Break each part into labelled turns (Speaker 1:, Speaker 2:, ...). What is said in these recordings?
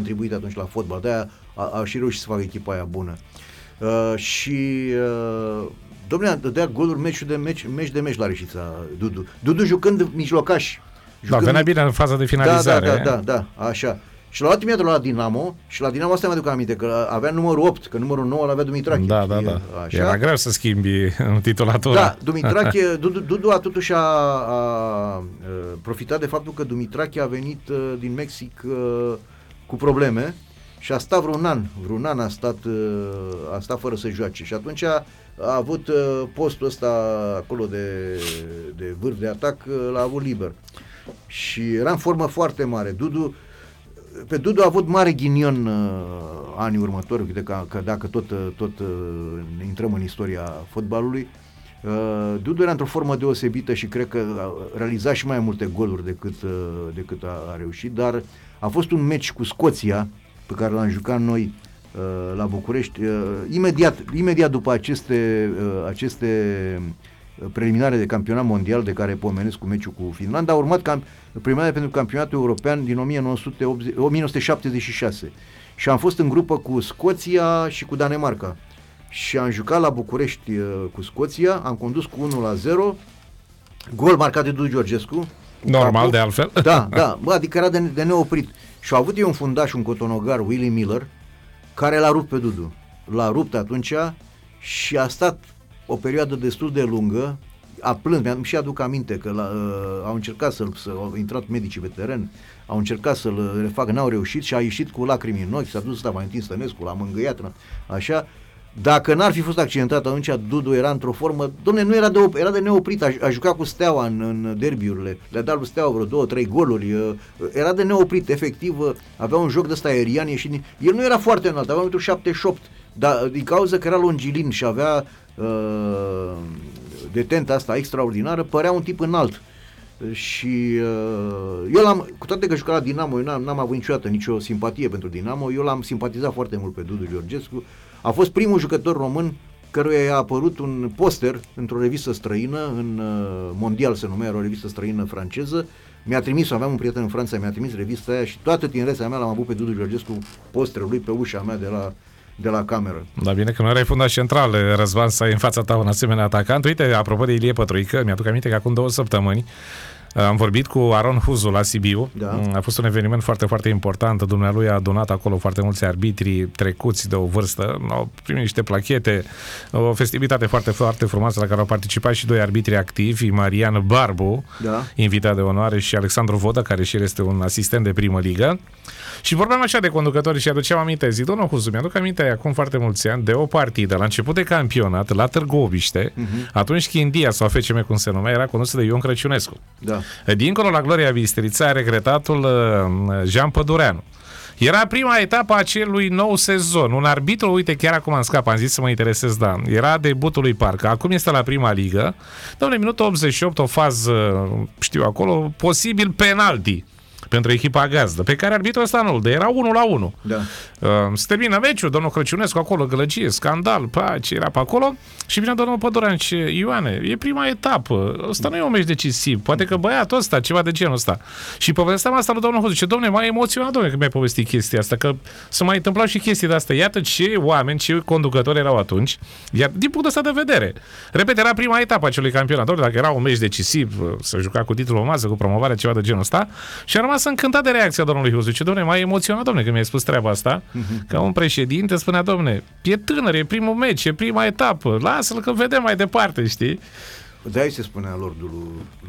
Speaker 1: contribuit atunci la fotbal, de-aia a și reușit să facă echipa aia bună. Dom'le, dădea goluri meci de meci la Reșița, Dudu jucând mijlocaș.
Speaker 2: Da, venea bine în faza de finalizare.
Speaker 1: Da, așa. Și l-a luat imediat la Dinamo și la Dinamo asta mi-aduc aminte, că avea numărul 8, că numărul 9 l-avea Dumitrache.
Speaker 2: Da. Așa. Era greu să schimbi titulatura.
Speaker 1: Da, Dumitrache, Dudu a totuși a profitat de faptul că Dumitrache a venit din Mexic cu probleme și a stat vreun an a stat fără să joace și atunci a avut postul ăsta acolo de vârf de atac, l-a avut liber. Și era în formă foarte mare. Pe Dudu a avut mare ghinion anii următori, că dacă tot intrăm în istoria fotbalului. Dudu era într-o formă deosebită și cred că a realizat și mai multe goluri decât a reușit, dar a fost un meci cu Scoția pe care l-am jucat noi la București, imediat după aceste preliminare de campionat mondial de care pomenesc cu meciul cu Finlanda, a urmat preliminare pentru campionatul european din 1976 și am fost în grupă cu Scoția și cu Danemarca și am jucat la București cu Scoția, am condus cu 1-0, gol marcat de Dudu Georgescu.
Speaker 2: Normal, de altfel.
Speaker 1: Da, adică era de neoprit. Și a avut un fundaș, un cotonogar, Willie Miller, care l-a rupt pe Dudu. L-a rupt atunci și a stat o perioadă destul de lungă, a plâns, și aduc aminte că au încercat au intrat medicii pe teren, au încercat să-l refacă, n-au reușit și a ieșit cu lacrimi în ochi, s-a dus Valentin Stănescu, l-a mângâiat, așa. Dacă n-ar fi fost accidentat atunci, Dudu era într-o formă, dom'le, era de neoprit, a jucat cu Steaua în derbiurile, le-a dat lui Steaua vreo 2-3 goluri, era de neoprit, efectiv, avea un joc de ăsta aerian, el nu era foarte înalt, avea 1,78 m, dar din cauza că era longilin și avea detenta asta extraordinară, părea un tip înalt. Și eu cu toate că jucat la Dinamo, eu n-am avut niciodată nicio simpatie pentru Dinamo, eu l-am simpatizat foarte mult pe Dudu Georgescu. A fost primul jucător român căruia i-a apărut un poster într-o revistă străină, în Mondial se numea, o revistă străină franceză. Mi-a trimis, aveam un prieten în Franța, mi-a trimis revista aia și toată tinerețea mea l-am avut pe Dudu Georgescu, posterul lui pe ușa mea de la cameră.
Speaker 2: Da, bine că nu erai fundaș central, Răzvan, să ai în fața ta un asemenea atacant. Uite, apropo de Ilie Pătruică, mi-aduc aminte că acum 2 săptămâni am vorbit cu Aron Huzu la Sibiu. Da. A fost un eveniment foarte, foarte important. Dumnealui a adunat acolo foarte mulți arbitri trecuți de o vârstă. Au primit niște plachete, o festivitate foarte, foarte frumoasă la care au participat și 2 arbitri activi, Marian Barbu, invitat de onoare, și Alexandru Vodă, care și el este un asistent de primă ligă. Și vorbeam așa de conducători și aduceam aminte. Zic, domnul Huzu, mi-aduc aminte acum foarte mulți ani de o partidă la început de campionat la Târgoviște, atunci Chindia sau FCM, cum se numea, era condusă de Ion Crăciunescu.
Speaker 1: Da.
Speaker 2: Dincolo la Gloria Bistrița, regretatul Jean Pădureanu. Era prima etapă a acelui nou sezon. Un arbitru, uite, chiar acum am zis să mă interesez, da. Era debutul lui Parcă. Acum este la prima ligă. Dom'le, minutul 88, o fază, știu acolo, posibil penalti pentru echipa gazdă, pe care arbitrul ăsta nu-l dă, era 1-1.
Speaker 1: Da.
Speaker 2: Se termină meciul, domnul Crăciunescu acolo, gălăgie, scandal, ce era pe acolo, și vine domnul Pădurean și Ioane, e prima etapă, ăsta nu e un meci decisiv, poate că băiatul ăsta, ceva de genul ăsta. Și povesteam asta lui domnul Huzu, zice, domne, m-a emoționat, domne, că mi-ai povestit chestia asta, că se mai întâmplau și chestii de astea. Iată ce oameni, ce conducători erau atunci, iar din punctul ăsta de vedere, repet, era prima etapă a acelui campionat, domne, dacă era un meci decisiv, să juca cu titlul în masă, cu promovarea, ceva de genul ăsta, și a rămas încântat de reacția domnului Huzu. Zice, domne, m-a emoționat, domne, că mi-ai spus treaba asta, că un președinte spunea, domne, e tânăr, e primul meci, e prima etapă, lasă-l că vedem mai departe, știi?
Speaker 1: De-aia se spunea lordul.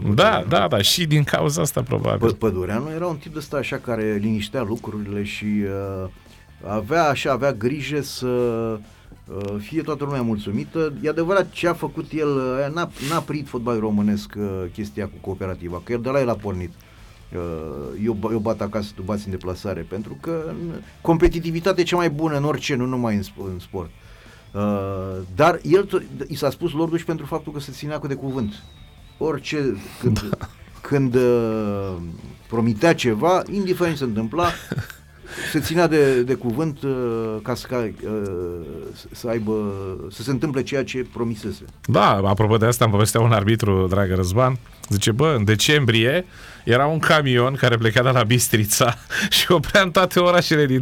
Speaker 2: Da, și din cauza asta, probabil.
Speaker 1: Pădureanu era un tip de ăsta așa care liniștea lucrurile și avea grijă să fie toată lumea mulțumită. E adevărat, ce a făcut el, n-a prit fotbalul românesc chestia cu cooperativa, că el de la el a pornit. Eu bat acasă, tu bați în deplasare, pentru că competitivitatea e cea mai bună în orice, nu numai în sport. Dar i s-a spus lordul și pentru faptul că se ținea de cuvânt. Orice, când promitea ceva, indiferent ce se întâmpla, se ținea de cuvânt ca să se întâmple ceea ce promisese.
Speaker 2: Da, apropo de asta, îmi povestea un arbitru, dragă Răzvan, zice, în decembrie era un camion care pleca de la Bistrița și oprea în toate orașele din